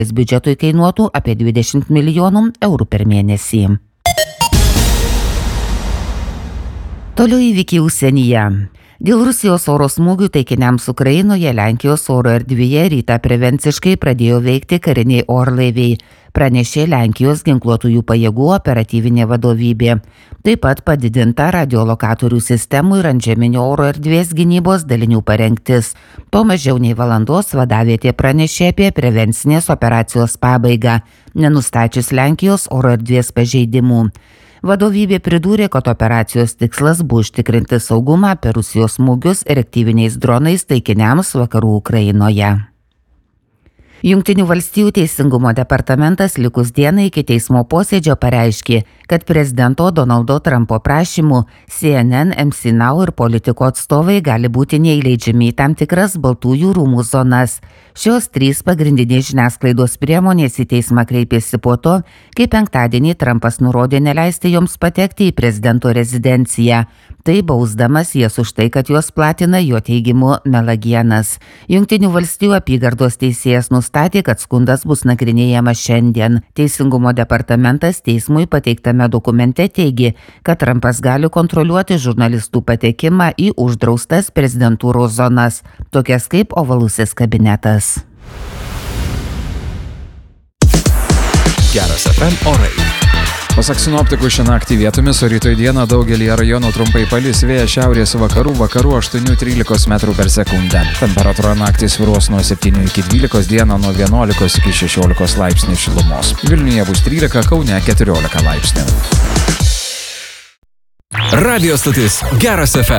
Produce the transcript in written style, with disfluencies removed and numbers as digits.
biudžetui kainuotų apie 20 milijonų eurų per mėnesį. Toliau įvykiai užsienyje. Dėl Rusijos oro smūgių taikiniams Ukrainoje Lenkijos oro erdvėje rytą prevenciškai pradėjo veikti kariniai orlaiviai, pranešė Lenkijos ginkluotųjų pajėgų operatyvinė vadovybė. Taip pat padidinta radiolokatorių sistemų ir antžeminio oro erdvės gynybos dalinių parengtis. Po mažiau nei valandos vadavietė pranešė apie prevencinės operacijos pabaigą, nenustačius Lenkijos oro erdvės pažeidimų. Vadovybė pridūrė, kad operacijos tikslas buvo užtikrinti saugumą per Rusijos smūgius reaktyviniais dronais taikiniams vakarų Ukrainoje. Jungtinių valstijų teisingumo departamentas likus dienai iki teismo posėdžio pareiškė, kad prezidento Donaldo Trumpo prašymu CNN, MC Now ir politikų atstovai gali būti neįleidžiami į tam tikras Baltųjų rūmų zonas. Šios 3 pagrindinės žiniasklaidos priemonės į teismą kreipėsi po to, kai penktadienį Trumpas nurodė neleisti joms patekti į prezidento rezidenciją. Tai bausdamas jas už tai, kad jos platina jo teigimu melagienas. Jungtinių valstijų apygardos teisėjas nustatė, kad skundas bus nagrinėjamas šiandien. Teisingumo departamentas teismui pateiktame dokumente teigė, kad Trumpas gali kontroliuoti žurnalistų patekimą į uždraustas prezidentūros zonas, tokias kaip ovalusis kabinetas. Geras FM orai. Pasak sinoptikų, šią naktį vietomis, o rytoj dieną daugelį rajonų trumpai palis, vėjas šiaurės vakarų 8–13 metrų per sekundę. Temperatūra naktį svyruos nuo 7 iki 12, dieną nuo 11 iki 16 laipsnių šilumos. Vilniuje bus 13, Kaune 14 laipsnių. Radio stotis Geras FM.